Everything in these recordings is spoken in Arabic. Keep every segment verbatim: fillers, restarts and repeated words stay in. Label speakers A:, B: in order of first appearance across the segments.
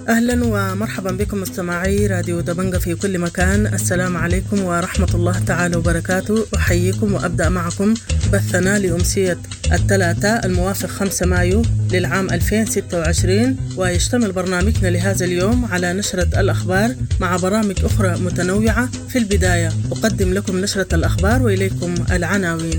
A: أهلا ومرحبا بكم مستمعي راديو دبنجة في كل مكان. السلام عليكم ورحمة الله تعالى وبركاته. أحييكم وأبدأ معكم بثنا لأمسية الثلاثاء الموافق خمسة مايو للعام ألفين وستة وعشرين، ويشتمل برنامجنا لهذا اليوم على نشرة الأخبار مع برامج أخرى متنوعة. في البداية أقدم لكم نشرة الأخبار وإليكم العناوين.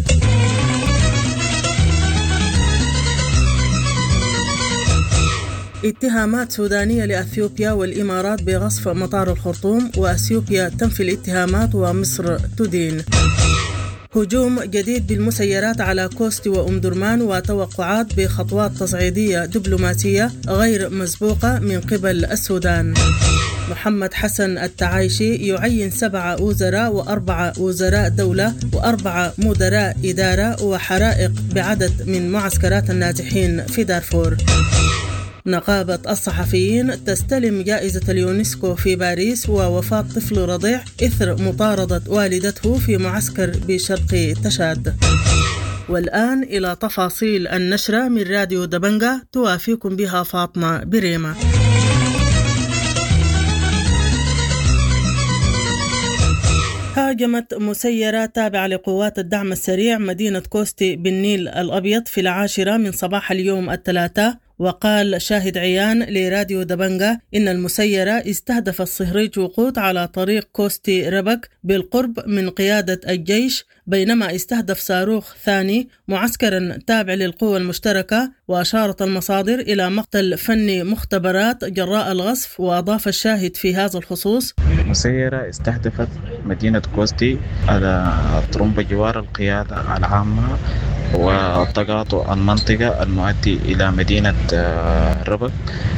A: اتهامات سودانية لأثيوبيا والإمارات بغصب مطار الخرطوم، وأثيوبيا تنفي الاتهامات ومصر تدين. هجوم جديد بالمسيرات على كوستي وأم درمان، وتوقعات بخطوات تصعيدية دبلوماسية غير مسبوقة من قبل السودان. محمد حسن التعايشي يعين سبعة وزراء وأربعة وزراء دولة وأربعة مدراء إدارة، وحرائق بعدد من معسكرات النازحين في دارفور. نقابة الصحفيين تستلم جائزة اليونسكو في باريس، ووفاة طفل رضيع إثر مطاردة والدته في معسكر بشرق تشاد. والآن إلى تفاصيل النشرة من راديو دبنجة، توافيكم بها فاطمة بريمة. هاجمت مسيرة تابعة لقوات الدعم السريع مدينة كوستي بالنيل الأبيض في العاشرة من صباح اليوم الثلاثاء. وقال شاهد عيان لراديو دبنجة إن المسيرة استهدفت صهريج وقود على طريق كوستي ربك بالقرب من قيادة الجيش، بينما استهدف صاروخ ثاني معسكرا تابع للقوى المشتركة. وأشارت المصادر إلى مقتل فني مختبرات جراء الغصف. وأضاف الشاهد في هذا الخصوص:
B: المسيرة استهدفت مدينة كوستي على طرمب جوار القيادة العامة وتقاطع المنطقة المؤدي إلى مدينة ربك،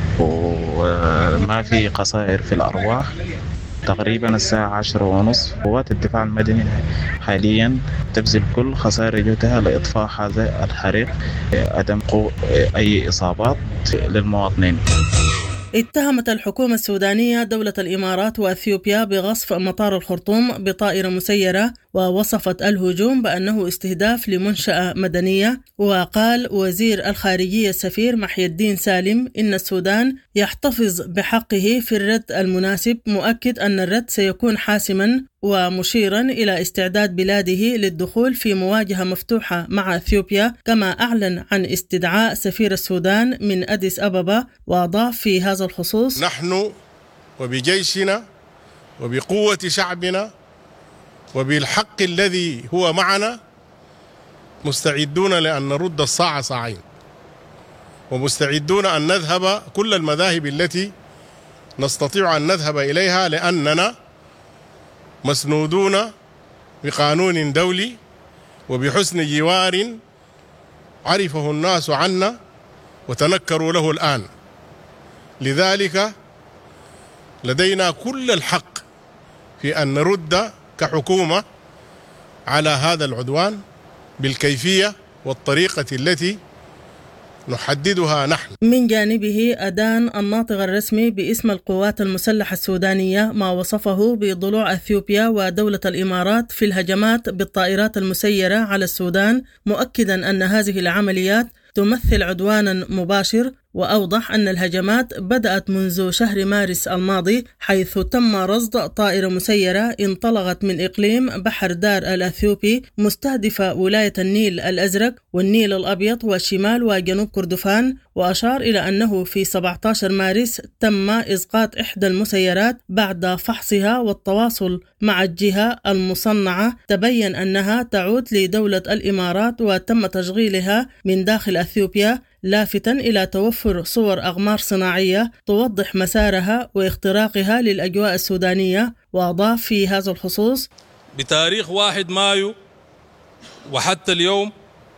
B: وما في خسائر في الأرواح. تقريبا الساعة عشرة ونصف قوات الدفاع المدني حاليا تبذل كل خسائر جهدها لإطفاء هذا الحريق، عدم أي إصابات للمواطنين.
A: اتهمت الحكومة السودانية دولة الإمارات وأثيوبيا بغصب مطار الخرطوم بطائرة مسيرة، ووصفت الهجوم بأنه استهداف لمنشأة مدنية. وقال وزير الخارجية السفير محي الدين سالم إن السودان يحتفظ بحقه في الرد المناسب، مؤكد أن الرد سيكون حاسما، ومشيرا إلى استعداد بلاده للدخول في مواجهة مفتوحة مع أثيوبيا، كما أعلن عن استدعاء سفير السودان من أديس أبابا. وأضاف في هذا الخصوص:
C: نحن وبجيشنا وبقوة شعبنا وبالحق الذي هو معنا مستعدون لأن نرد الصاع صاعين، ومستعدون أن نذهب كل المذاهب التي نستطيع أن نذهب إليها، لأننا مسنودون بقانون دولي وبحسن جوار عرفه الناس عنا وتنكروا له الآن. لذلك لدينا كل الحق في أن نرد كحكومة على هذا العدوان بالكيفية والطريقة التي نحددها نحن.
A: من جانبه أدان الناطق الرسمي باسم القوات المسلحة السودانية ما وصفه بضلوع أثيوبيا ودولة الإمارات في الهجمات بالطائرات المسيرة على السودان، مؤكدا أن هذه العمليات تمثل عدوانا مباشر. وأوضح أن الهجمات بدأت منذ شهر مارس الماضي، حيث تم رصد طائرة مسيرة انطلقت من إقليم بحر دار الأثيوبي مستهدفة ولاية النيل الأزرق والنيل الأبيض وشمال وجنوب كردفان. وأشار إلى أنه في سبعة عشر مارس تم إسقاط إحدى المسيرات بعد فحصها والتواصل مع الجهة المصنعة، تبين أنها تعود لدولة الإمارات وتم تشغيلها من داخل أثيوبيا، لافتا إلى توفر صور أقمار صناعية توضح مسارها واختراقها للأجواء السودانية. وأضاف في هذا الخصوص:
D: بتاريخ واحد مايو وحتى اليوم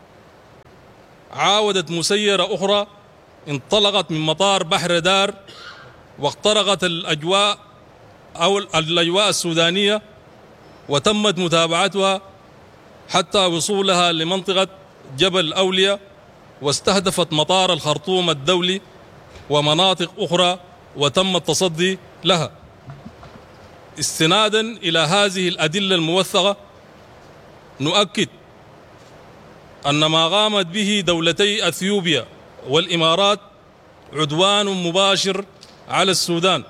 D: عاودت مسيرة أخرى انطلقت من مطار بحر دار واخترقت الأجواء أو الأجواء السودانية، وتمت متابعتها حتى وصولها لمنطقة جبل أولياء، واستهدفت مطار الخرطوم الدولي ومناطق أخرى وتم التصدي لها. استنادا إلى هذه الأدلة الموثقة نؤكد أن ما قامت به دولتي أثيوبيا والإمارات عدوان مباشر على السودان،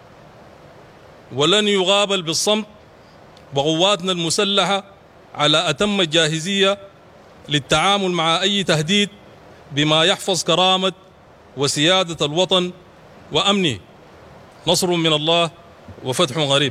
D: ولن يغابل بالصمت، وقواتنا المسلحة على أتم الجاهزية للتعامل مع أي تهديد بما يحفظ كرامة وسيادة الوطن وأمنه. نصر من الله وفتح قريب.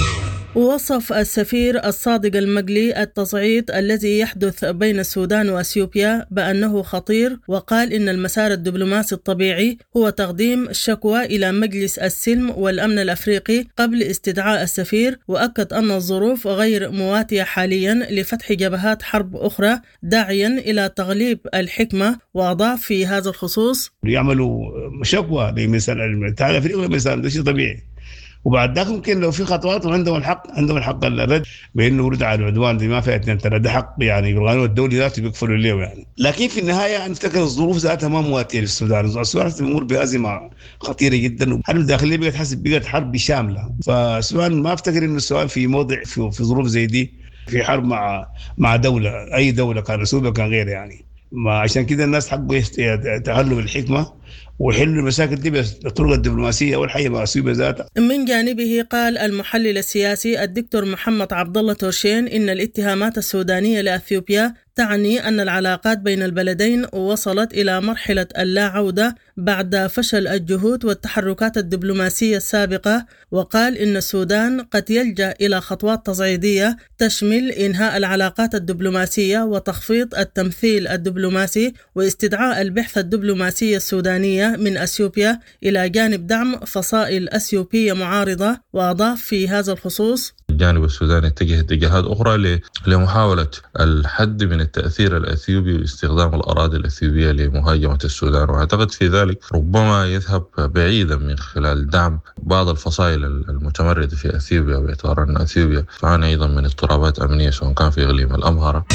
A: ووصف السفير الصادق المقلي التصعيد الذي يحدث بين السودان وأثيوبيا بأنه خطير، وقال إن المسار الدبلوماسي الطبيعي هو تقديم شكوى إلى مجلس السلم والأمن الأفريقي قبل استدعاء السفير، وأكد أن الظروف غير مواتية حاليا لفتح جبهات حرب أخرى، داعيا إلى تغليب الحكمة. وأضاف في هذا الخصوص:
E: يعملوا شكوى لمثال الاتحاد الأفريقي مثلا، ده شيء طبيعي، وبعد ذلك ممكن لو في خطوات وعندهم الحق عندهم الحق الرد بانه رد على العدوان دي ما فيها اثنين ثلاثه، ده حق يعني بالقانون الدولي ذاته بيقفلوا له يعني. لكن في النهايه نفتكر الظروف ذاتها ما مواتيه للسودان، السودان تمر بازمه خطيره جدا، الحرب الداخليه بقت حسب بقت حرب شامله، فالسودان ما افتكر انه السودان في موضع في, في ظروف زي دي في حرب مع مع دوله، اي دوله كان اثيوبيا كان غير يعني. ما عشان كده الناس حقوا يتهلوا بالحكمه ويحلوا المشاكل دي بالطرق الدبلوماسيه اول حاجه مع اثيوبيا ذاتها.
A: من جانبه قال المحلل السياسي الدكتور محمد عبد الله تورشين ان الاتهامات السودانيه لاثيوبيا تعني أن العلاقات بين البلدين وصلت إلى مرحلة اللا عودة بعد فشل الجهود والتحركات الدبلوماسية السابقة، وقال إن السودان قد يلجأ إلى خطوات تصعيدية تشمل إنهاء العلاقات الدبلوماسية وتخفيض التمثيل الدبلوماسي واستدعاء البعثة الدبلوماسية السودانية من أثيوبيا إلى جانب دعم فصائل أثيوبية معارضة. وأضاف في هذا الخصوص:
F: الجانب السوداني اتجه اتجاهات أخرى لمحاولة الحد من التأثير الأثيوبي واستخدام الأراضي الأثيوبية لمهاجمة السودان، وأعتقد في ذلك ربما يذهب بعيدا من خلال دعم بعض الفصائل المتمردة في أثيوبيا، باعتبار أن أثيوبيا تعاني أيضا من اضطرابات أمنية سواء كان في إقليم الأمهرة.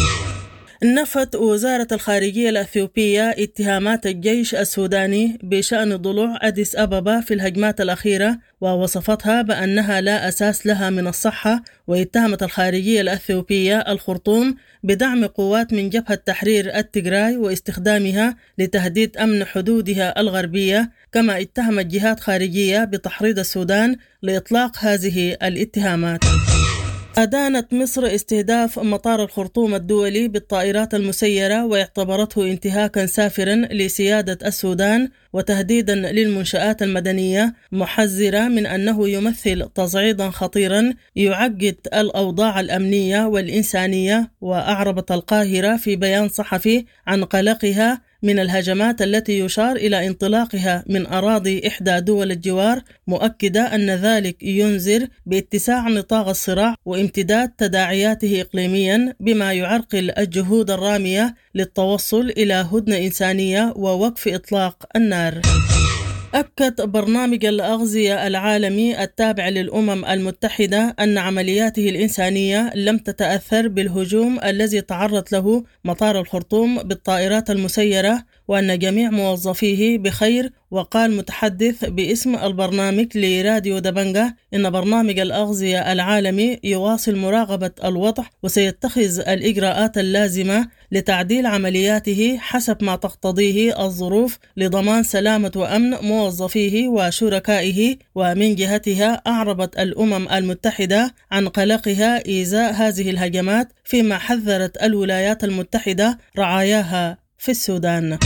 A: نفت وزارة الخارجية الأثيوبية اتهامات الجيش السوداني بشأن ضلوع أديس أبابا في الهجمات الأخيرة، ووصفتها بأنها لا أساس لها من الصحة. واتهمت الخارجية الأثيوبية الخرطوم بدعم قوات من جبهة تحرير التجراي واستخدامها لتهديد أمن حدودها الغربية، كما اتهمت جهات خارجية بتحريض السودان لإطلاق هذه الاتهامات. أدانت مصر استهداف مطار الخرطوم الدولي بالطائرات المسيرة واعتبرته انتهاكا سافرا لسيادة السودان وتهديدا للمنشآت المدنية، محذرة من أنه يمثل تصعيدا خطيرا يعقد الأوضاع الأمنية والإنسانية. وأعربت القاهرة في بيان صحفي عن قلقها من الهجمات التي يشار إلى انطلاقها من أراضي إحدى دول الجوار، مؤكدة أن ذلك ينذر باتساع نطاق الصراع وامتداد تداعياته إقليميا، بما يعرقل الجهود الرامية للتوصل إلى هدنة إنسانية ووقف إطلاق النار. أكد برنامج الأغذية العالمي التابع للأمم المتحدة أن عملياته الإنسانية لم تتأثر بالهجوم الذي تعرض له مطار الخرطوم بالطائرات المسيرة، وأن جميع موظفيه بخير. وقال متحدث باسم البرنامج لراديو دبنجة إن برنامج الأغذية العالمي يواصل مراقبة الوضع وسيتخذ الإجراءات اللازمة لتعديل عملياته حسب ما تقتضيه الظروف لضمان سلامة وأمن موظفيه وشركائه. ومن جهتها أعربت الأمم المتحدة عن قلقها إزاء هذه الهجمات، فيما حذرت الولايات المتحدة رعاياها في السودان.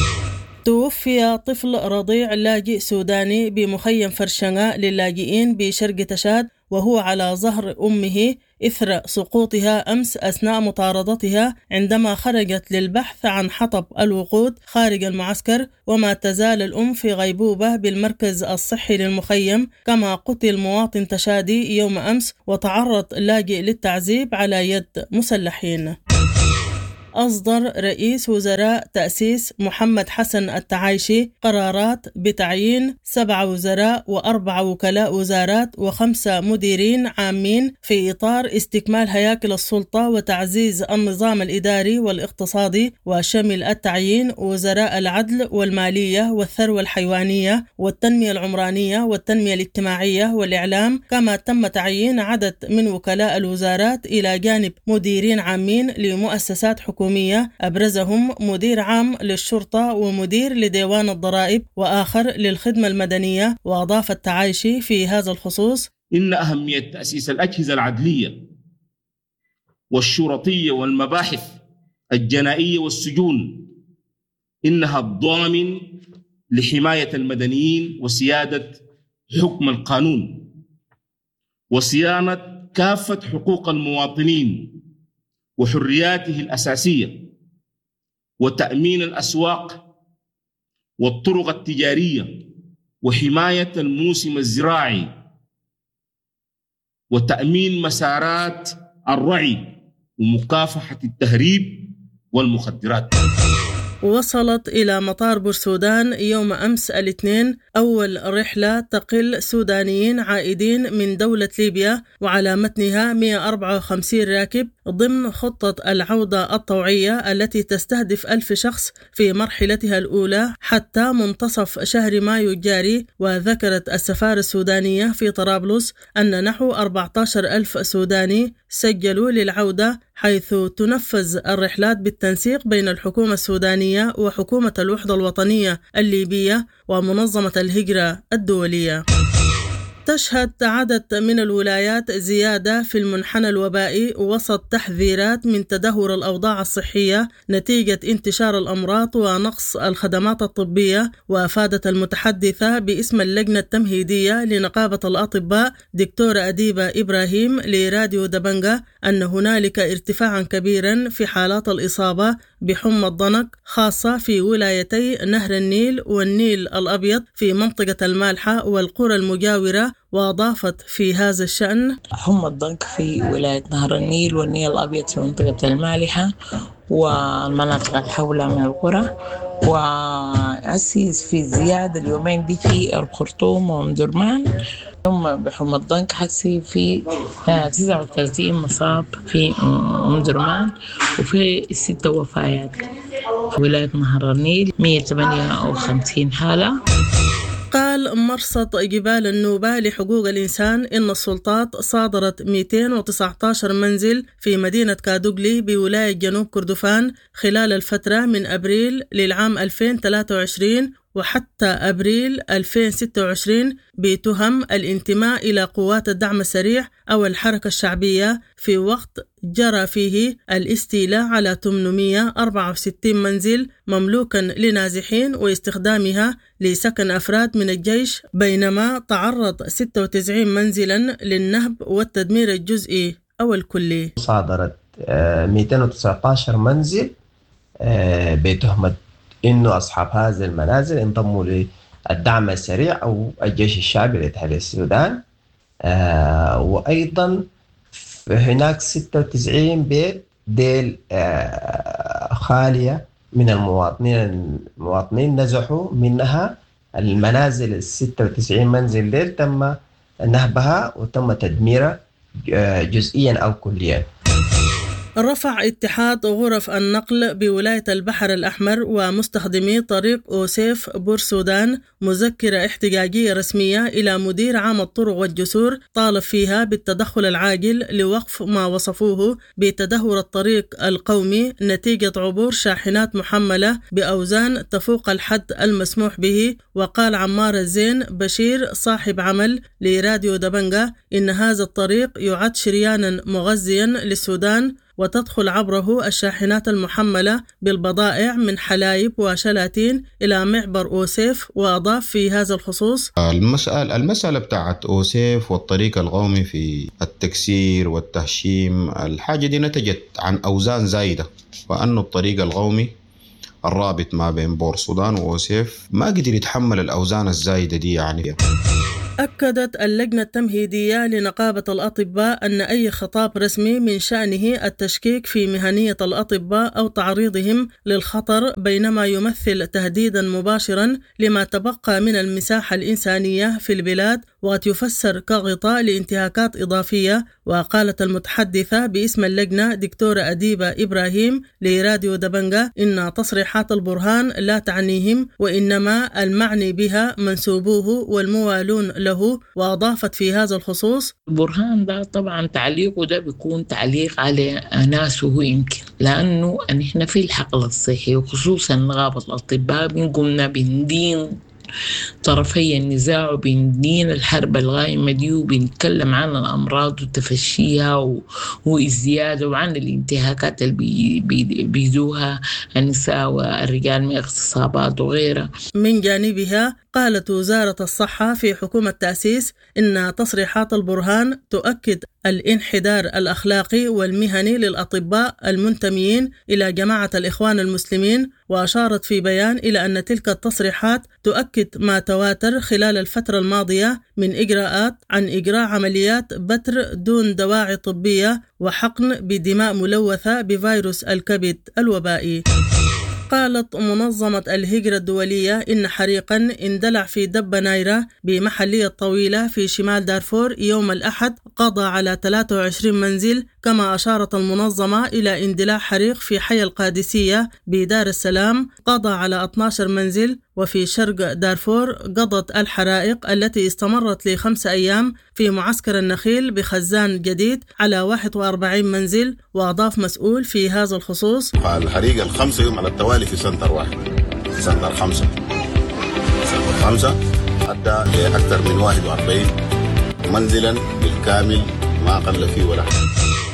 A: توفي طفل رضيع لاجئ سوداني بمخيم فرشنغا للاجئين بشرق تشاد وهو على ظهر أمه إثر سقوطها أمس أثناء مطاردتها عندما خرجت للبحث عن حطب الوقود خارج المعسكر. وما تزال الأم في غيبوبة بالمركز الصحي للمخيم. كما قتل مواطن تشادي يوم أمس وتعرض لاجئ للتعذيب على يد مسلحين. أصدر رئيس وزراء تأسيس محمد حسن التعايشي قرارات بتعيين سبع وزراء وأربع وكلاء وزارات وخمسة مديرين عامين في إطار استكمال هياكل السلطة وتعزيز النظام الإداري والاقتصادي، وشمل التعيين وزراء العدل والمالية والثروة الحيوانية والتنمية العمرانية والتنمية الاجتماعية والإعلام. كما تم تعيين عدد من وكلاء الوزارات إلى جانب مديرين عامين لمؤسسات حكومية الحكومية أبرزهم مدير عام للشرطة ومدير لديوان الضرائب وآخر للخدمة المدنية. وأضاف التعايشي في هذا الخصوص:
G: إن أهمية تأسيس الأجهزة العدلية والشرطية والمباحث الجنائية والسجون إنها الضامن لحماية المدنيين وسيادة حكم القانون وصيانة كافة حقوق المواطنين وحرياته الأساسية وتأمين الأسواق والطرق التجارية وحماية الموسم الزراعي وتأمين مسارات الرعي ومكافحة التهريب والمخدرات.
A: وصلت إلى مطار بورسودان يوم أمس الاثنين أول رحلة تقل سودانيين عائدين من دولة ليبيا، وعلى متنها مئة وأربعة وخمسين راكب ضمن خطة العودة الطوعية التي تستهدف ألف شخص في مرحلتها الأولى حتى منتصف شهر مايو الجاري. وذكرت السفارة السودانية في طرابلس أن نحو أربعة عشر ألف سوداني سجلوا للعودة، حيث تنفذ الرحلات بالتنسيق بين الحكومة السودانية وحكومة الوحدة الوطنية الليبية ومنظمة الهجرة الدولية. تشهد عدد من الولايات زيادة في المنحنى الوبائي وسط تحذيرات من تدهور الأوضاع الصحية نتيجة انتشار الأمراض ونقص الخدمات الطبية. وأفادت المتحدثة باسم اللجنة التمهيدية لنقابة الأطباء دكتورة أديبة إبراهيم لراديو دبنجة أن هنالك ارتفاعا كبيرا في حالات الإصابة بحمى الضنك خاصة في ولايتي نهر النيل والنيل الأبيض في منطقة المالحة والقرى المجاورة. وأضافت في هذا الشأن:
H: حمى الضنك في ولاية نهر النيل والنيل الأبيض في منطقة المالحة والمناطق الحولة من القرى، وأسيس في زيادة اليومين دي في الخرطوم ومدرمان. ثم بحمى الضنك حسي في تسعة وثلاثين مصاب في مدرمان وفي ستة وفيات. ولاية نهر النيل مئة وثمانية وخمسين حالة.
A: قال مرصد جبال النوبة لحقوق الإنسان إن السلطات صادرت مئتين وتسعة عشر منزل في مدينة كادوغلي بولاية جنوب كردفان خلال الفترة من أبريل للعام ألفين وثلاثة وعشرين وحتى أبريل ألفين وستة وعشرين بتهم الانتماء إلى قوات الدعم السريع أو الحركة الشعبية، في وقت جرى فيه الاستيلاء على ثمانمئة وأربعة وستين منزل مملوكا لنازحين واستخدامها لسكن أفراد من الجيش، بينما تعرض ستة وتسعين منزلا للنهب والتدمير الجزئي أو الكلي.
I: صادرت مئتين وتسعة عشر منزل بتهمة إنه أصحاب هذه المنازل انضموا للدعم السريع أو الجيش الشعبي لتحرير السودان. آه وأيضا هناك ستة وتسعين بيت ديل آه خالية من المواطنين المواطنين نزحوا منها المنازل. الستة وتسعين منزل ديل تم نهبها وتم تدميرها آه جزئيا أو كليا.
A: رفع اتحاد غرف النقل بولاية البحر الأحمر ومستخدمي طريق أوسيف بورسودان مذكرة احتجاجية رسمية إلى مدير عام الطرق والجسور طالب فيها بالتدخل العاجل لوقف ما وصفوه بتدهور الطريق القومي نتيجة عبور شاحنات محملة بأوزان تفوق الحد المسموح به. وقال عمار الزين بشير صاحب عمل لراديو دبنجة إن هذا الطريق يعد شريانا مغذيا للسودان وتدخل عبره الشاحنات المحملة بالبضائع من حلايب وشلاتين إلى معبر أوسيف. وأضاف في هذا الخصوص:
J: المسألة المسألة بتاعت أوسيف والطريق القومي في التكسير والتهشيم، الحاجة دي نتجت عن أوزان زايدة، وأنه الطريق القومي الرابط ما بين بورسودان وأوسيف ما قدر يتحمل الأوزان الزايدة دي. يعني
A: أكدت اللجنة التمهيدية لنقابة الأطباء أن أي خطاب رسمي من شأنه التشكيك في مهنية الأطباء أو تعريضهم للخطر بينما يمثل تهديدا مباشرا لما تبقى من المساحة الإنسانية في البلاد وقد يفسر كغطاء لانتهاكات إضافية. وقالت المتحدثة باسم اللجنة دكتورة أديبة إبراهيم لراديو دبنجة إن تصريحات البرهان لا تعنيهم، وإنما المعني بها منسوبوه والموالون له. وأضافت في هذا الخصوص:
H: برهان ده طبعا تعليقه ده بيكون تعليق على ناسه يمكن، لأنه نحن في الحقل الصحي وخصوصا نقابة الأطباء بنقومنا بندين طرفي النزاع وبندين الحرب الغائمة دي، وبنتكلم عن الأمراض وتفشيها والزيادة وعن الانتهاكات اللي بيدوها النساء والرجال من اغتصابات وغيرها.
A: من جانبها قالت وزارة الصحة في حكومة تأسيس إن تصريحات البرهان تؤكد الانحدار الأخلاقي والمهني للأطباء المنتميين إلى جماعة الإخوان المسلمين. وأشارت في بيان إلى أن تلك التصريحات تؤكد ما تواتر خلال الفترة الماضية من إجراءات عن إجراء عمليات بتر دون دواعي طبية وحقن بدماء ملوثة بفيروس الكبد الوبائي. قالت منظمة الهجرة الدولية إن حريقاً اندلع في دبة نايرة بمحلية طويلة في شمال دارفور يوم الأحد قضى على ثلاثة وعشرين منزل. كما أشارت المنظمة إلى اندلاع حريق في حي القادسية بدار السلام قضى على اثني عشر منزل. وفي شرق دارفور قضت الحرائق التي استمرت لخمس أيام في معسكر النخيل بخزان جديد على واحد وأربعين منزل. وأضاف مسؤول في هذا الخصوص:
K: الحريق الخمسة يوم على التوالي في سنتر واحد، سنتر خمسة سنتر خمسة أدى لأكثر من واحد وأربعين منزلا بالكامل ما قل فيه ولا حاجة.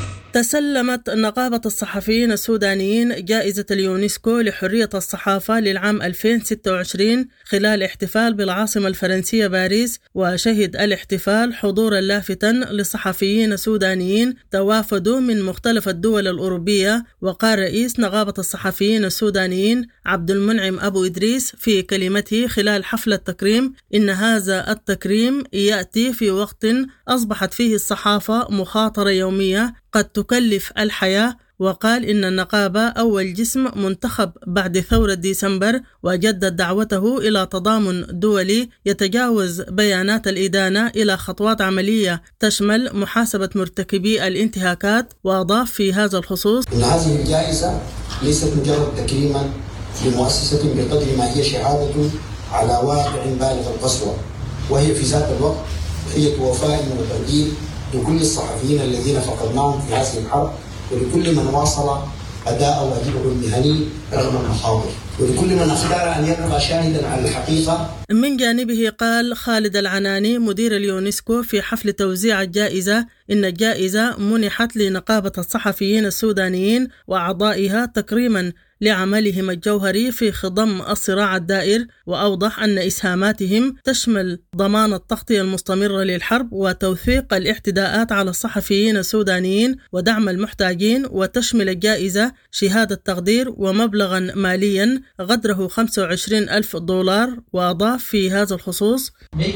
A: تسلمت نقابة الصحفيين السودانيين جائزة اليونسكو لحرية الصحافة للعام ألفين وستة وعشرين خلال احتفال بالعاصمة الفرنسية باريس. وشهد الاحتفال حضورا لافتا لصحفيين سودانيين توافدوا من مختلف الدول الأوروبية. وقال رئيس نقابة الصحفيين السودانيين عبد المنعم أبو إدريس في كلمته خلال حفل التكريم إن هذا التكريم يأتي في وقت أصبحت فيه الصحافة مخاطرة يومية قد تكلف الحياة. وقال إن النقابة أول جسم منتخب بعد ثورة ديسمبر، وجدد دعوته إلى تضامن دولي يتجاوز بيانات الإدانة إلى خطوات عملية تشمل محاسبة مرتكبي الانتهاكات. وأضاف في هذا الخصوص:
L: إن هذه الجائزة ليست مجرد تكريما لمؤسسة بقدر ما هي شهادة على واقع بالغ القسوة، وهي في ذات الوقت هي وفاء وتقدير لكل الصحفيين الذين فقدناهم في هذه الحرب، ولكل من واصل أداء واجبه المهني رغم المخاطر، ولكل من اختار أن يبقى شاهدا على الحقيقة.
A: من جانبه قال خالد العناني مدير اليونسكو في حفل توزيع الجائزة إن الجائزة منحت لنقابة الصحفيين السودانيين وأعضائها تكريما لعملهم الجوهري في خضم الصراع الدائر. وأوضح أن إسهاماتهم تشمل ضمان التغطية المستمرة للحرب وتوثيق الاعتداءات على الصحفيين السودانيين ودعم المحتاجين. وتشمل الجائزة شهادة تقدير ومبلغا ماليا قدره خمسة وعشرين ألف دولار. وأضاف في هذا الخصوص: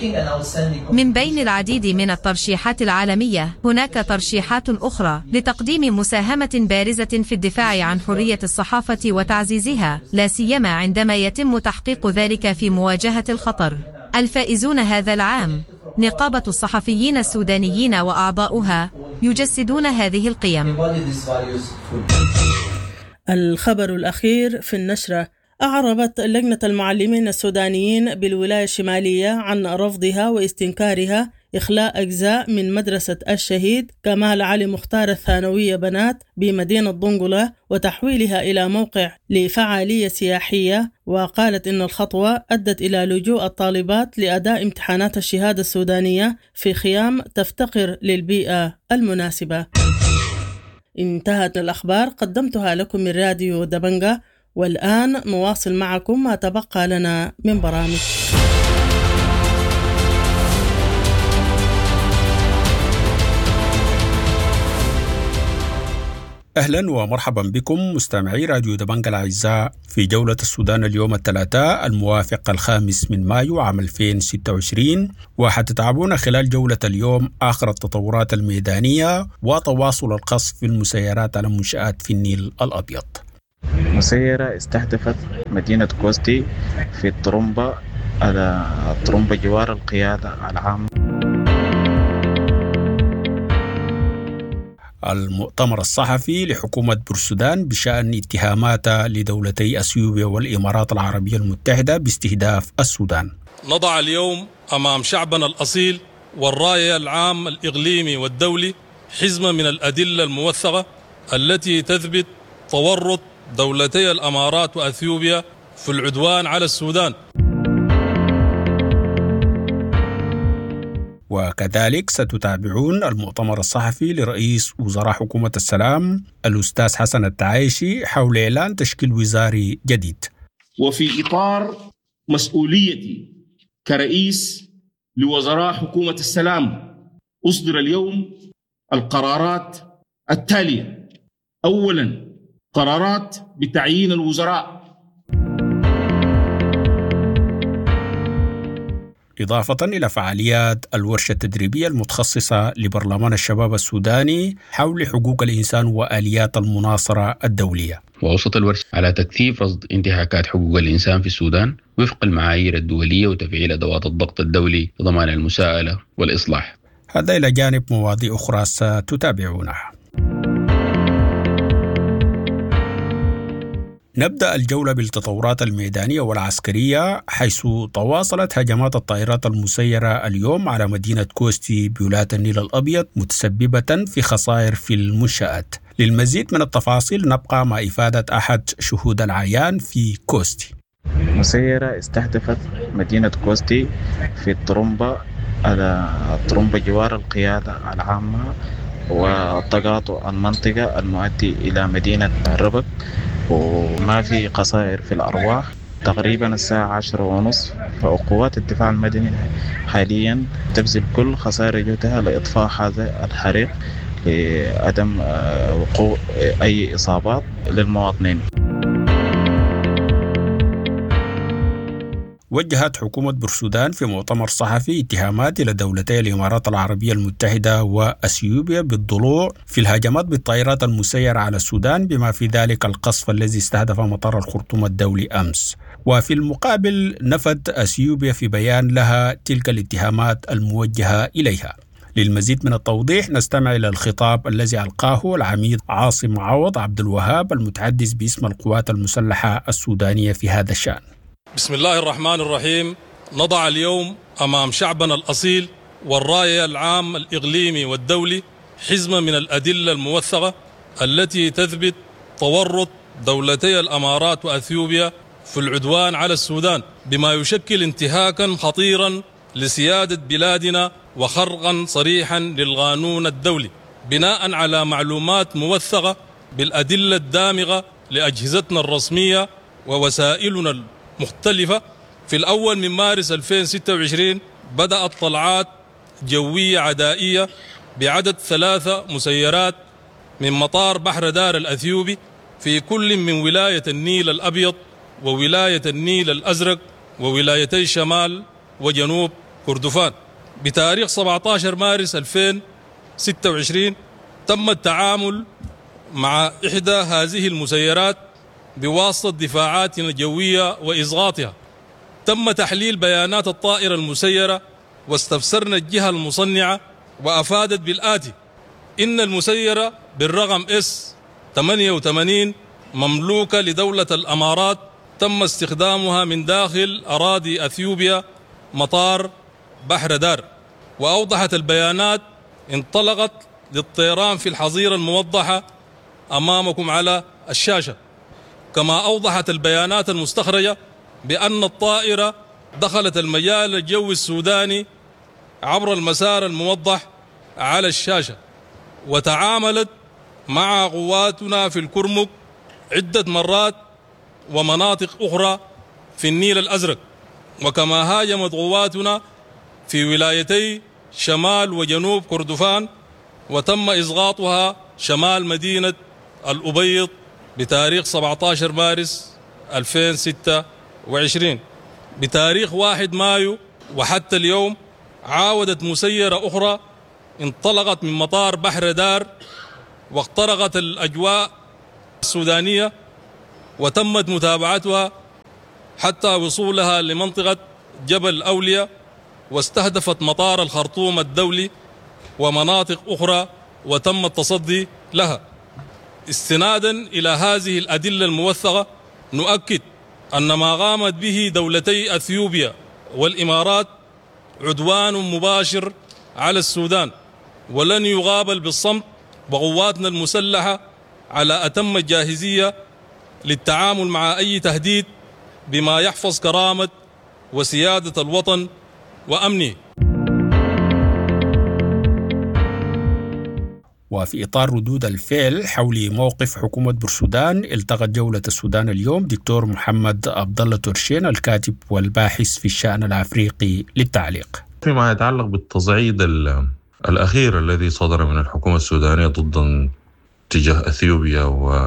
M: من بين العديد من الترشيحات العالمية هناك ترشيحات أخرى لتقديم مساهمة بارزة في الدفاع عن حرية الصحافة وتعزيزها، لا سيما عندما يتم تحقيق ذلك في مواجهة الخطر. الفائزون هذا العام نقابة الصحفيين السودانيين وأعضاؤها يجسدون هذه القيم.
A: الخبر الأخير في النشرة: أعربت لجنة المعلمين السودانيين بالولاية الشمالية عن رفضها واستنكارها إخلاء أجزاء من مدرسة الشهيد كمال علي مختار الثانوية بنات بمدينة ضنقلة وتحويلها إلى موقع لفعالية سياحية. وقالت إن الخطوة أدت إلى لجوء الطالبات لأداء امتحانات الشهادة السودانية في خيام تفتقر للبيئة المناسبة. انتهت الأخبار قدمتها لكم من راديو دبنجة، والآن نواصل معكم ما تبقى لنا من برامج.
N: أهلا ومرحبا بكم مستمعي راديو دبنجة الأعزاء في جولة السودان اليوم الثلاثاء الموافق الخامس من مايو عام ألفين وستة وعشرين، وحتتابعون خلال جولة اليوم آخر التطورات الميدانية وتواصل القصف في المسيرات على منشآت في النيل الأبيض.
B: مسيرة استهدفت مدينة كوستي في الطرمبة على الطرمبة جوار القيادة العامة.
N: المؤتمر الصحفي لحكومة بورسودان بشأن اتهاماتها لدولتي أثيوبيا والإمارات العربية المتحدة باستهداف السودان.
D: نضع اليوم أمام شعبنا الأصيل والرأي العام الإقليمي والدولي حزمة من الأدلة الموثقة التي تثبت تورط دولتي الإمارات وأثيوبيا في العدوان على السودان.
N: وكذلك ستتابعون المؤتمر الصحفي لرئيس وزراء حكومة السلام الأستاذ حسن التعايشي حول إعلان تشكيل وزاري جديد.
G: وفي إطار مسؤوليتي كرئيس لوزراء حكومة السلام أصدر اليوم القرارات التالية. أولا، قرارات بتعيين الوزراء.
N: إضافة إلى فعاليات الورشة التدريبية المتخصصة لبرلمان الشباب السوداني حول حقوق الإنسان وآليات المناصرة الدولية.
O: وأوصت الورشة على تكثيف رصد انتهاكات حقوق الإنسان في السودان وفق المعايير الدولية وتفعيل أدوات الضغط الدولي لضمان المساءلة والإصلاح.
N: هذا إلى جانب مواضيع أخرى ستتابعونها. نبدأ الجولة بالتطورات الميدانية والعسكرية، حيث تواصلت هجمات الطائرات المسيرة اليوم على مدينة كوستي بولاية النيل الأبيض متسببة في خسائر في المنشآت. للمزيد من التفاصيل نبقى مع إفادة أحد شهود العيان في كوستي.
B: مسيرة استهدفت مدينة كوستي في الطرمبة على الطرمبة جوار القيادة العامة وتقاطع المنطقة المؤدي إلى مدينة ربك، وما في خسائر في الأرواح. تقريبا الساعة عشرة ونصف، فقوات الدفاع المدني حاليا تبذل كل خسائر جهدها لإطفاء هذا الحريق لعدم وقوع أي إصابات للمواطنين.
N: وجهت حكومة بورسودان في مؤتمر صحفي اتهامات إلى دولتي الإمارات العربية المتحدة وأثيوبيا بالضلوع في الهجمات بالطائرات المسيرة على السودان، بما في ذلك القصف الذي استهدف مطار الخرطوم الدولي أمس. وفي المقابل نفت أثيوبيا في بيان لها تلك الاتهامات الموجهة إليها. للمزيد من التوضيح نستمع إلى الخطاب الذي ألقاه العميد عاصم عوض عبد الوهاب المتحدث باسم القوات المسلحة السودانية في هذا الشأن.
D: بسم الله الرحمن الرحيم. نضع اليوم أمام شعبنا الأصيل والرأي العام الإقليمي والدولي حزمة من الأدلة الموثقة التي تثبت تورط دولتي الإمارات وأثيوبيا في العدوان على السودان، بما يشكل انتهاكا خطيرا لسيادة بلادنا وخرقا صريحا للقانون الدولي، بناء على معلومات موثقة بالأدلة الدامغة لأجهزتنا الرسمية ووسائلنا مختلفة. في الأول من مارس ألفين وستة وعشرين بدأت طلعات جوية عدائية بعدد ثلاثة مسيرات من مطار بحر دار الأثيوبي في كل من ولاية النيل الأبيض وولاية النيل الأزرق وولايتي شمال وجنوب كردفان. بتاريخ سبعة عشر مارس ألفين وستة وعشرين تم التعامل مع إحدى هذه المسيرات بواسطة دفاعاتنا الجوية وإسقاطها. تم تحليل بيانات الطائرة المسيرة واستفسرنا الجهة المصنعة، وأفادت بالآتي: إن المسيرة بالرقم إس ثمانية وثمانين مملوكة لدولة الإمارات، تم استخدامها من داخل أراضي أثيوبيا مطار بحر دار. وأوضحت البيانات انطلقت للطيران في الحظيرة الموضحة أمامكم على الشاشة. كما أوضحت البيانات المستخرجة بأن الطائرة دخلت المجال الجوي السوداني عبر المسار الموضح على الشاشة، وتعاملت مع قواتنا في الكرمك عدة مرات ومناطق أخرى في النيل الأزرق. وكما هاجمت قواتنا في ولايتي شمال وجنوب كردفان، وتم إسقاطها شمال مدينة الأبيض بتاريخ سبعة عشر مارس ألفين وستة وعشرين. بتاريخ واحد مايو وحتى اليوم عاودت مسيرة أخرى انطلقت من مطار بحر دار واخترقت الأجواء السودانية، وتمت متابعتها حتى وصولها لمنطقة جبل أولياء، واستهدفت مطار الخرطوم الدولي ومناطق أخرى وتم التصدي لها. استنادا إلى هذه الأدلة الموثقة نؤكد أن ما قامت به دولتي أثيوبيا والإمارات عدوان مباشر على السودان، ولن يقابل بالصمت، وقواتنا المسلحة على أتم الجاهزية للتعامل مع أي تهديد بما يحفظ كرامة وسيادة الوطن وأمنه.
N: وفي إطار ردود الفعل حول موقف حكومة بورسودان، التقت جولة السودان اليوم دكتور محمد عبد الله تورشين الكاتب والباحث في الشأن الأفريقي للتعليق.
F: فيما يتعلق بالتصعيد الأخير الذي صدر من الحكومة السودانية ضد تجاه أثيوبيا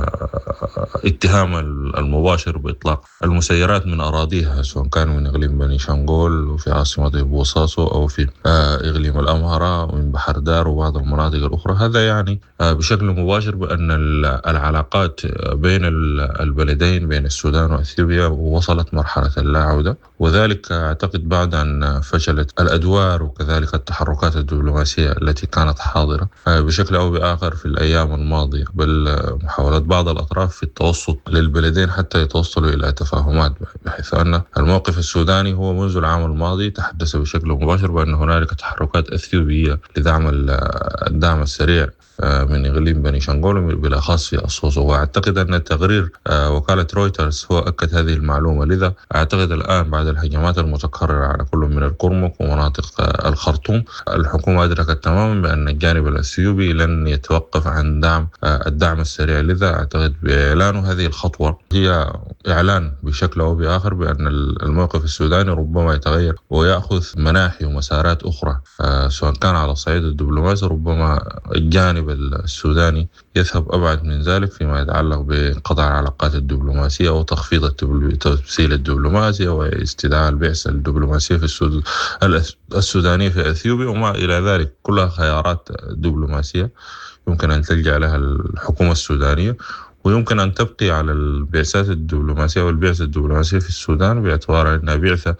F: واتهام المباشر بإطلاق المسيرات من أراضيها، سواء كانوا من إقليم بني شنغول وفي عاصمة بوصاصو أو في إقليم الأمهرة ومن بحر دار وبعض المناطق الأخرى. هذا يعني بشكل مباشر بأن العلاقات بين البلدين بين السودان وأثيوبيا وصلت مرحلة اللا عودة، وذلك أعتقد بعد أن فشلت الأدوار وكذلك التحركات الدبلوماسية التي كانت حاضرة بشكل أو بآخر في الأيام الماضية، بل محاولات بعض الأطراف في التوسط للبلدين حتى يتوصلوا إلى تفاهمات، بحيث أن الموقف السوداني هو منذ العام الماضي تحدث بشكل مباشر بأن هنالك تحركات أثيوبية لدعم الدعم السريع من إقليم بني شنغول بالأخص في الصوصو. وأعتقد أن تقرير وكالة رويترز هو أكد هذه المعلومة. لذا أعتقد الآن بعد الهجمات المتكررة على كل من الكرمك ومناطق الخرطوم، الحكومة أدركت تماما بأن الجانب الأثيوبي لن يتوقف عن دعم الدعم السريع. لذا أعتقد بإعلان هذه الخطوة هي إعلان بشكل أو بآخر بأن الموقف السوداني ربما يتغير ويأخذ مناحي ومسارات أخرى، سواء كان على الصعيد الدبلوماسي ربما الجانب السوداني يذهب أبعد من ذلك فيما يتعلق بقطع العلاقات الدبلوماسية وتخفيض التمثيل الدبلوماسي واستدعاء البعثة الدبلوماسية في السودانية في أثيوبيا وما إلى ذلك. كلها خيارات دبلوماسية يمكن أن تلجأ لها الحكومة السودانية، ويمكن أن تبقي على البعثات الدبلوماسية والبعثة الدبلوماسية في السودان باعتبار أنها بعثة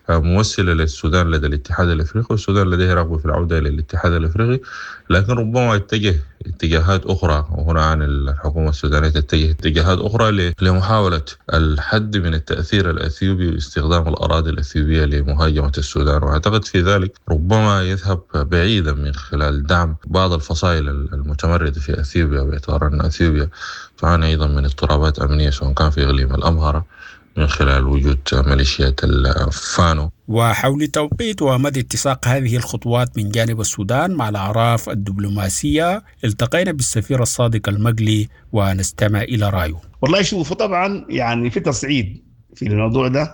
F: ممثلة للسودان لدى الاتحاد الأفريقي، والسودان لديه رغبة في العودة إلى الاتحاد الأفريقي، لكن ربما يتجه اتجاهات أخرى، وهنا عن الحكومة السودانية تتجه اتجاهات أخرى لمحاولة الحد من التأثير الأثيوبي واستخدام الأراضي الأثيوبية لمهاجمة السودان. وأعتقد في ذلك ربما يذهب بعيدا من خلال دعم بعض الفصائل المتمردة في أثيوبيا، باعتبار أن أثيوبيا تعاني أيضا من اضطرابات أمنية سواء كان في إقليم الأمهرة من خلال وجود ميليشيات الفانو.
N: وحول توقيت ومدى اتساق هذه الخطوات من جانب السودان مع الأعراف الدبلوماسية، التقينا بالسفير الصادق المقلي ونستمع إلى رأيه.
E: والله شوفوا، طبعا يعني في تصعيد في الموضوع ده،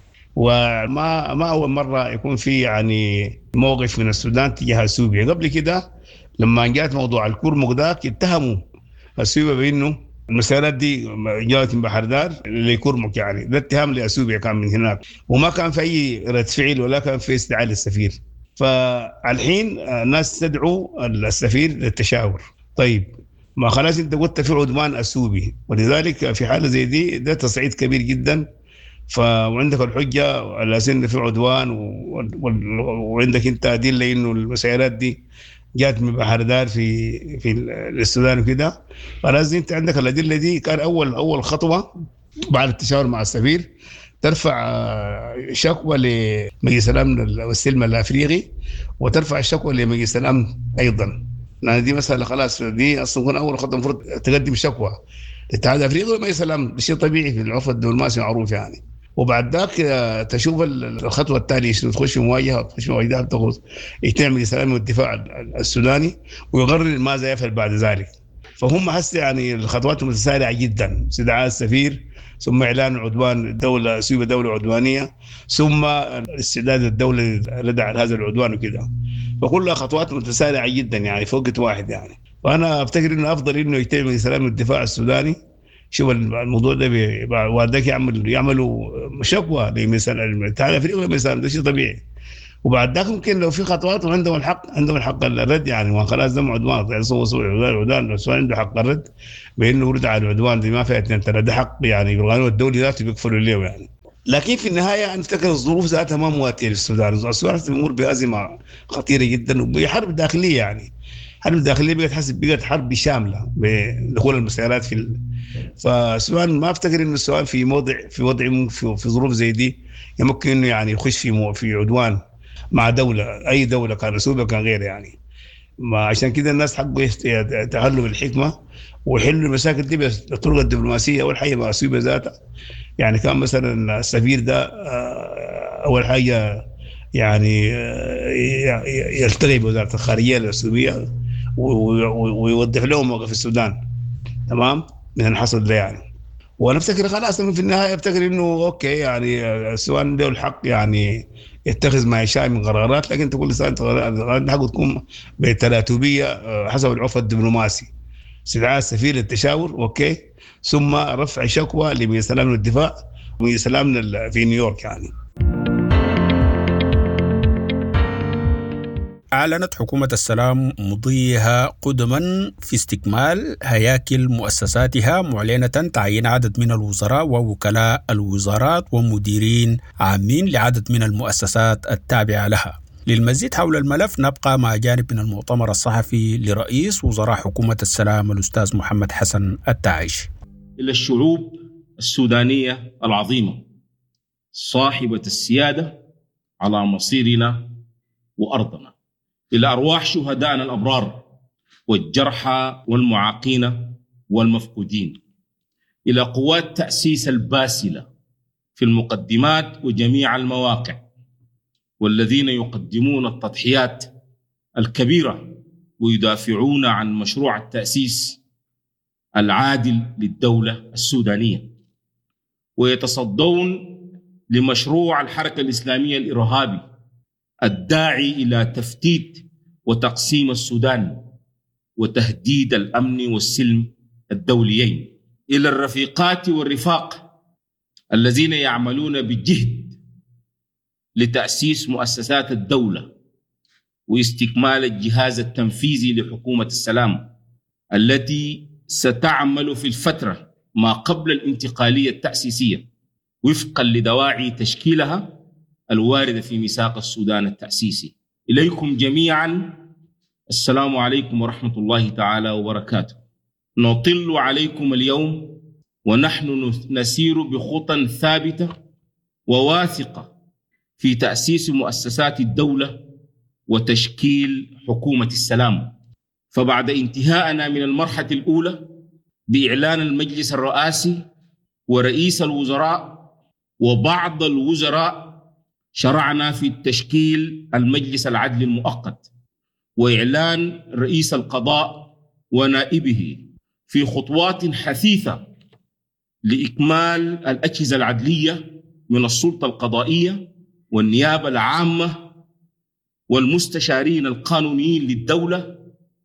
E: وما ما أول مرة يكون في يعني موقف من السودان تجاه أثيوبيا. قبل كده لما جاءت موضوع الكرمك ذاك اتهموا أثيوبيا بأنه المسيرات دي جاءت من بحر دار لكرمك، يعني ده اتهام لأثيوبيا كان من هناك، وما كان في أي رد فعل ولا كان في استدعاء للسفير. فالحين الناس تدعو السفير للتشاور. طيب ما خلاص انت قلت في عدوان أثيوبي، ولذلك في حالة زي دي ده تصعيد كبير جدا. فعندك الحجة على سن في عدوان و... و... وعندك انت أدلة إنه المسيرات دي جات من بحر دار في في السودان وكده. فلازم انت عندك الأدلة دي. كان أول أول خطوة بعد التشاور مع السفير ترفع شكوى لمجلس الأمن والسلم الأفريقي، وترفع الشكوى لمجلس الأمن أيضا. لأن دي مسألة خلاص، دي أصلا أول خطوة المفروض تقدم شكوى للاتحاد الأفريقي ومجلس الأمن، شيء طبيعي في العرف الدبلوماسي معروف يعني. وبعد ذاك تشوف الخطوة التالية شنو، تخش في مواجهة، تخش في مواجهة، تخش يتعمل السلام والدفاع السوداني ويقرر ماذا يفعل بعد ذلك. فهم هسه يعني الخطوات متسارعة جدا، استدعاء السفير، ثم إعلان عدوان الدولة أثيوبيا دولة عدوانية، ثم استعداد الدولة لدى هذا العدوان وكده. فكلها خطوات متسارعة جدا يعني في وقت واحد يعني. وأنا أفتكر إنه أفضل إنه يتم السلام والدفاع السوداني. شوف الموضوع ده وعندك يعمل يعملوا شكوى لمثلا الاتحاد الافريقي مثلا، ده شيء طبيعي. وبعد ذاك ممكن لو في خطوات وعندهم الحق، عندهم الحق الرد يعني، وخلاص ده عدوان يعني صو صو عدوان، السودان عنده حق الرد بانه يرد على العدوان دي، ما فيها اثنين ثلاثه، ده حق يعني بالقانون الدولي ذاته بيكفلوا له يعني. لكن في النهايه نفتكر الظروف ذاتها ما مواتيه للسودان. السودان تمر بازمه خطيره جدا وبحرب داخليه يعني. الحرب الداخليه بقت حسب بقت حرب شامله بدخول المسيرات في ال... فالسودان ما افتكر انه السودان في موضع في وضع في, في ظروف زي دي يمكن انه يعني يخش في مو... في عدوان مع دوله، اي دوله كان رسوبه كان غير يعني. ما عشان كده الناس حقوا يتحلوا بالحكمه ويحلوا المشاكل دي بالطرق الدبلوماسيه. اول حاجه مع اثيوبيا ذاتها، يعني كان مثلا السفير ده اول حاجه يعني يلتقي بوزاره الخارجيه الاثيوبيه ويوضح لهم موقف السودان تمام من الحصل ده يعني. وانا افتكر خلاص في النهايه افتكر انه اوكي يعني السودان له الحق يعني يتخذ ما يشاء من قرارات، لكن تقول سنه القرارات حقه تكون بالتراتبيه حسب العرف الدبلوماسي. استدعاء السفير للتشاور اوكي، ثم رفع شكوى لمجلس الامن والدفاع ومجلس الامن في نيويورك يعني.
N: أعلنت حكومة السلام مضيها قدما في استكمال هياكل مؤسساتها، معلنة تعيين عدد من الوزراء ووكلاء الوزارات ومديرين عامين لعدد من المؤسسات التابعة لها. للمزيد حول الملف نبقى مع جانب من المؤتمر الصحفي لرئيس وزراء حكومة السلام الأستاذ محمد حسن التعيش.
G: إلى الشعوب السودانية العظيمة صاحبة السيادة على مصيرنا وأرضنا، إلى أرواح شهدائنا الأبرار والجرحى والمعاقين والمفقودين، إلى قوات تأسيس الباسلة في المقدمات وجميع المواقع، والذين يقدمون التضحيات الكبيرة ويدافعون عن مشروع التأسيس العادل للدولة السودانية، ويتصدون لمشروع الحركة الإسلامية الإرهابي الداعي إلى تفتيت وتقسيم السودان وتهديد الأمن والسلم الدوليين، إلى الرفيقات والرفاق الذين يعملون بجهد لتأسيس مؤسسات الدولة واستكمال الجهاز التنفيذي لحكومة السلام التي ستعمل في الفترة ما قبل الانتقالية التأسيسية وفقا لدواعي تشكيلها الواردة في ميثاق السودان التأسيسي. إليكم جميعا السلام عليكم ورحمة الله تعالى وبركاته. نطل عليكم اليوم ونحن نسير بخطى ثابتة وواثقة في تأسيس مؤسسات الدولة وتشكيل حكومة السلام. فبعد انتهائنا من المرحلة الأولى بإعلان المجلس الرئاسي ورئيس الوزراء وبعض الوزراء، شرعنا في تشكيل المجلس العدل المؤقت وإعلان رئيس القضاء ونائبه في خطوات حثيثة لإكمال الأجهزة العدلية من السلطة القضائية والنيابة العامة والمستشارين القانونيين للدولة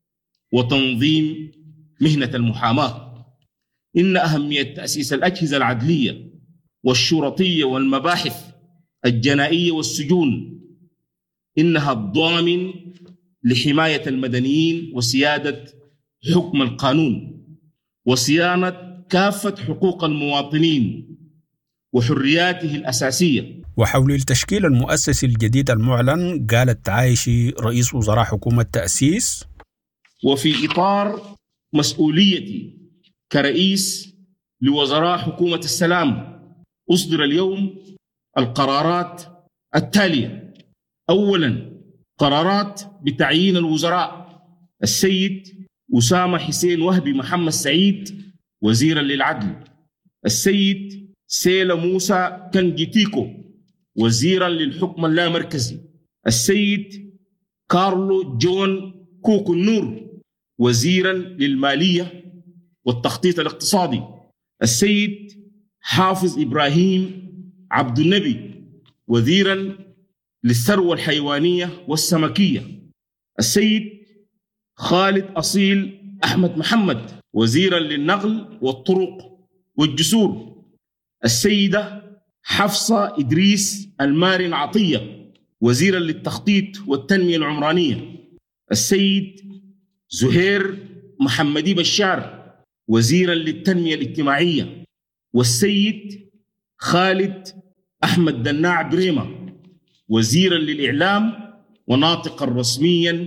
G: وتنظيم مهنة المحاماة. إن أهمية تأسيس الأجهزة العدلية والشرطية والمباحث الجنائية والسجون إنها الضامن لحماية المدنيين وسيادة حكم القانون وصيانة كافة حقوق المواطنين وحرياته الأساسية.
N: وحول التشكيل المؤسسي الجديد المعلن قال التعايشي رئيس وزراء حكومة تأسيس:
G: وفي إطار مسؤوليتي كرئيس لوزراء حكومة السلام أصدر اليوم القرارات التالية. أولاً، قرارات بتعيين الوزراء: السيد أسامة حسين وهبي محمد سعيد وزيراً للعدل، السيد سيلا موسى كنجيتيكو وزيراً للحكم اللامركزي، السيد كارلو جون كوكو النور وزيراً للمالية والتخطيط الاقتصادي، السيد حافظ إبراهيم عبد النبي وزيراً للثروة الحيوانية والسمكية، السيد خالد أصيل أحمد محمد وزيراً للنقل والطرق والجسور، السيدة حفصة إدريس المارن عطية وزيراً للتخطيط والتنمية العمرانية، السيد زهير محمدي بشار وزيراً للتنمية الاجتماعية، والسيد خالد أحمد دناع بريمة وزيراً للإعلام وناطقاً رسمياً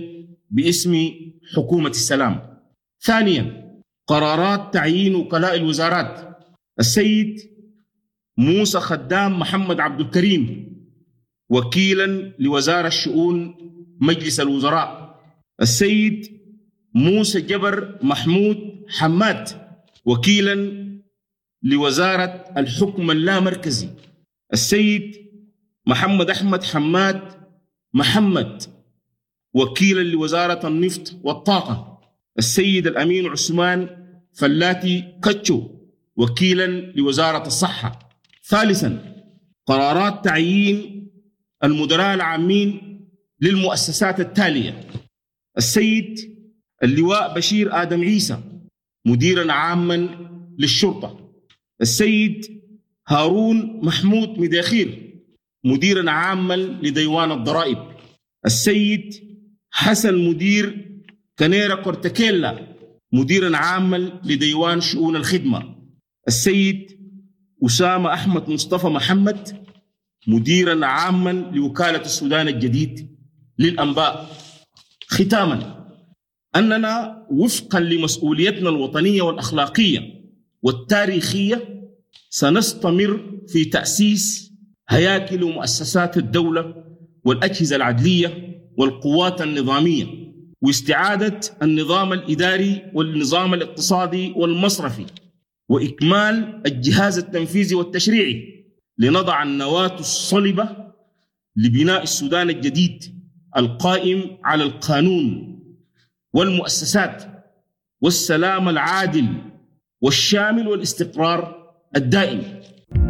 G: باسم حكومة السلام. ثانيا، قرارات تعيين وكلاء الوزارات: السيد موسى خدام محمد عبد الكريم وكيلا لوزارة شؤون مجلس الوزراء، السيد موسى جبر محمود حماد وكيلا لوزارة الحكم اللامركزي، السيد محمد أحمد حماد محمد وكيلا لوزارة النفط والطاقة، السيد الأمين عثمان فلاتي كتشو وكيلا لوزارة الصحة. ثالثا، قرارات تعيين المدراء العامين للمؤسسات التالية: السيد اللواء بشير آدم عيسى مديرا عاما للشرطة، السيد هارون محمود مداخير مديرا عاما لديوان الضرائب، السيد حسن مدير كنيرا كورتكيلا مديرا عاما لديوان شؤون الخدمة، السيد أسامة أحمد مصطفى محمد مديرا عاما لوكالة السودان الجديد للأنباء. ختاما، أننا وفقا لمسؤوليتنا الوطنية والأخلاقية والتاريخية سنستمر في تأسيس هياكل ومؤسسات الدولة والأجهزة العدلية والقوات النظامية، واستعادة النظام الإداري والنظام الاقتصادي والمصرفي، وإكمال الجهاز التنفيذي والتشريعي، لنضع النواة الصلبة لبناء السودان الجديد القائم على القانون والمؤسسات والسلام العادل والشامل والاستقرار الدائم.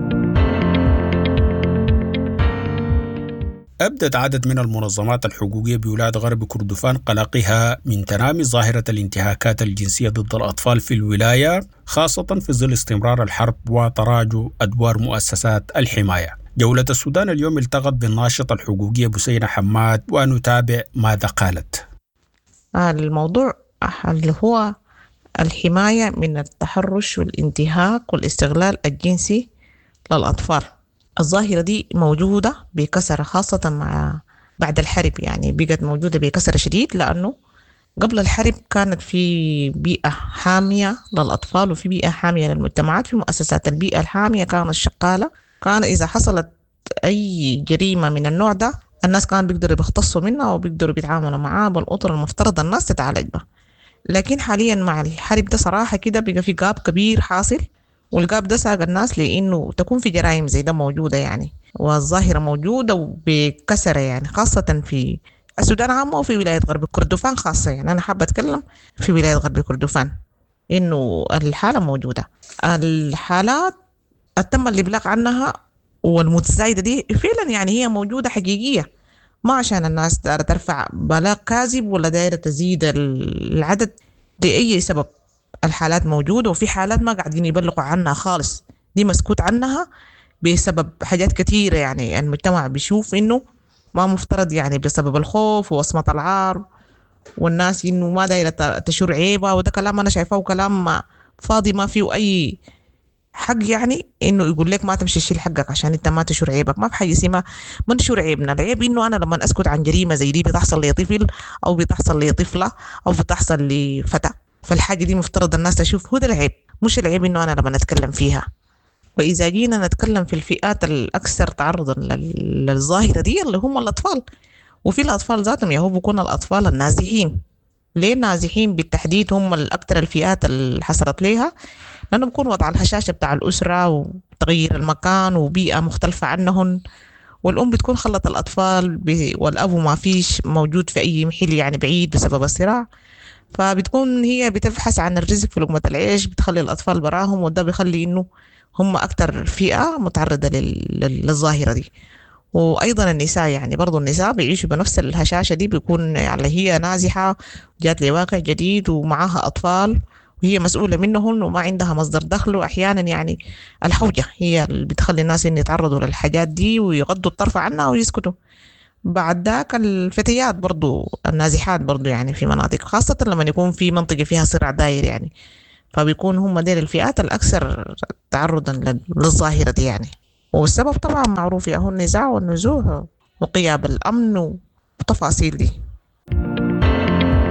N: أبدت عدد من المنظمات الحقوقية بولاية غرب كردفان قلقها من تنامي ظاهرة الانتهاكات الجنسية ضد الأطفال في الولاية، خاصة في ظل استمرار الحرب وتراجع أدوار مؤسسات الحماية. جولة السودان اليوم التقت بالناشطة الحقوقية بسينة حماد ونتابع ماذا قالت.
H: الموضوع اللي هو الحماية من التحرش والانتهاك والاستغلال الجنسي للأطفال. الظاهرة دي موجودة بكثرة، خاصة مع بعد الحرب، يعني بقت موجودة بكثرة شديد، لأنه قبل الحرب كانت في بيئة حامية للأطفال وفي بيئة حامية للمجتمعات. في مؤسسات البيئة الحامية كانت شغالة، كان إذا حصلت أي جريمة من النوع ده الناس كانوا بيقدروا بيختصوا منها وبيقدروا بيتعاملوا معاه بالأطر المفترض الناس تتعالج بها. لكن حاليا مع الحرب ده صراحة كده بقى في جاب كبير حاصل، والجاب ده ساق الناس لأنه تكون في جرائم زي ده موجودة يعني، والظاهرة موجودة وبكسرة يعني، خاصة في السودان عامة وفي ولاية غرب كردفان خاصة. يعني أنا حابة أتكلم في ولاية غرب كردفان إنه الحالة موجودة. الحالات تم الإبلاغ عنها والمتزايدة دي فعلا يعني هي موجودة حقيقية، ما عشان الناس دايرة ترفع بلاغ كاذب ولا دايرة تزيد العدد لأي سبب. الحالات موجودة وفي حالات ما قاعدين يبلغوا عنها خالص، دي مسكوت عنها بسبب حاجات كتيرة. يعني المجتمع بيشوف إنه ما مفترض، يعني بسبب الخوف ووصمة العار والناس إنه ما دايرة تشور عيبة، وده كلام أنا شايفاه كلام فاضي ما فيه أي حق. يعني إنه يقول لك ما تمشي تشيل حقك عشان أنت ما تشور عيبك، ما في حاجة اسمها ما نشور عيبنا. العيب إنه أنا لما أسكت عن جريمة زي دي بتحصل لي طفل أو بتحصل لي طفلة أو بتحصل لي فتى، فالحاجة دي مفترض الناس تشوف هو ده العيب، مش العيب إنه أنا لما نتكلم فيها. وإذا جينا نتكلم في الفئات الأكثر تعرضا للظاهرة دي اللي هم الأطفال، وفي الأطفال ذاتهم يهو بيكون الأطفال النازحين. ليه نازحين بالتحديد هم الأكثر الفئات اللي حصلت ليها؟ لأنه بيكون وضع الهشاشة بتاع الأسرة وتغيير المكان وبيئة مختلفة عنهم، والأم بتكون خلت الأطفال والأب ما فيش موجود في أي محل يعني بعيد بسبب الصراع، فبتكون هي بتبحث عن الرزق في لقمة العيش، بتخلي الأطفال براهم، وده بيخلي إنه هم أكتر فئة متعرضة للظاهرة دي. وأيضا النساء، يعني برضو النساء بيعيشوا بنفس الهشاشة دي، بيكون يعني هي نازحة جات لواقع جديد ومعها أطفال وهي مسؤولة منهم وما عندها مصدر دخل، وأحيانا يعني الحوجة هي اللي بتخلي الناس إن يتعرضوا للحاجات دي ويغضوا الطرف عنها ويسكتوا. بعد ذاك الفتيات برضو النازحات برضو يعني في مناطق، خاصة لما يكون في منطقة فيها صراع داير يعني، فبيكون هم دير الفئات الأكثر تعرضا للظاهرة دي يعني. والسبب طبعا معروف، هو النزاع والنزوح وغياب الأمن وتفاصيل دي.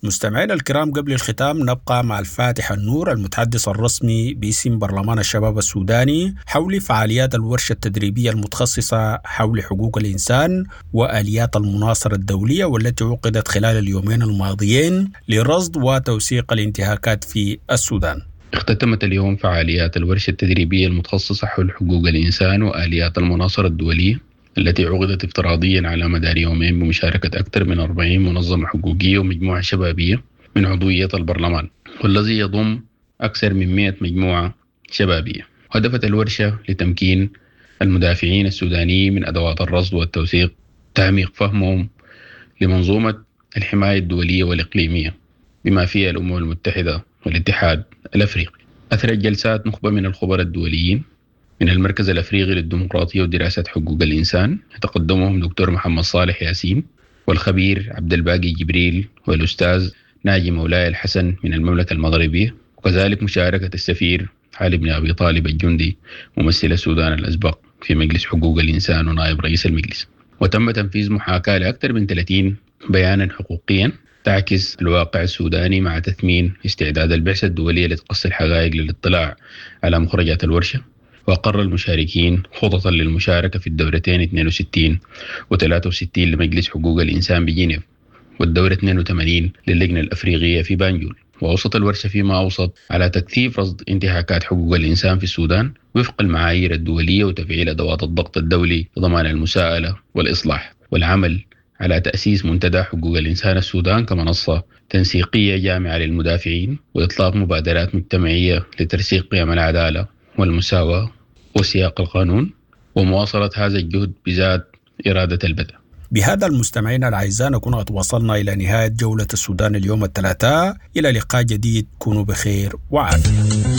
N: مستمعينا الكرام، قبل الختام نبقى مع الفاتح النور المتحدث الرسمي باسم برلمان الشباب السوداني حول فعاليات الورشة التدريبية المتخصصة حول حقوق الإنسان وآليات المناصرة الدولية، والتي عقدت خلال اليومين الماضيين لرصد وتوثيق الانتهاكات في السودان.
O: اختتمت اليوم فعاليات الورشة التدريبية المتخصصة حول حقوق الإنسان وآليات المناصرة الدولية التي عقدت افتراضيا على مدار يومين بمشاركة أكثر من أربعين منظمة حقوقية ومجموعة شبابية من عضوية البرلمان، والذي يضم أكثر من مئة مجموعة شبابية. هدفت الورشة لتمكين المدافعين السودانيين من أدوات الرصد والتوثيق، تعميق فهمهم لمنظومة الحماية الدولية والإقليمية بما فيها الأمم المتحدة والاتحاد الأفريقي. أثرت جلسات نخبة من الخبراء الدوليين من المركز الأفريقي للديمقراطية ودراسة حقوق الإنسان، يتقدمهم دكتور محمد صالح ياسين والخبير عبد الباقي جبريل والأستاذ ناجي مولاي الحسن من المملكة المغربية، وكذلك مشاركة السفير علي بن أبي طالب الجندي ممثل السودان الأسبق في مجلس حقوق الإنسان ونائب رئيس المجلس. وتم تنفيذ محاكاة لأكثر من ثلاثين بيانا حقوقيا تعكس الواقع السوداني مع تثمين استعداد البعثة الدولية لتقصي الحقائق للاطلاع على مخرجات الورشة. وأقر المشاركين خططا للمشاركة في الدورتين اثنين وستين و ثلاثة وستين لمجلس حقوق الإنسان بجنيف، والدورة اثنين وثمانين للجنة الأفريقية في بانجول. وأوصت الورشة فيما أوصت على تكثيف رصد انتهاكات حقوق الإنسان في السودان وفق المعايير الدولية وتفعيل أدوات الضغط الدولي لضمان المساءلة والإصلاح، والعمل على تأسيس منتدى حقوق الإنسان السودان كمنصة تنسيقية جامعة للمدافعين، وإطلاق مبادرات مجتمعية لترسيخ قيم العدالة والمساواة وسياق القانون، ومواصلة هذا الجهد بذات إرادة البدء.
N: بهذا المستمعين الأعزاء نكون قد وصلنا إلى نهاية جولة السودان اليوم الثلاثاء. إلى لقاء جديد، كونوا بخير وعافية.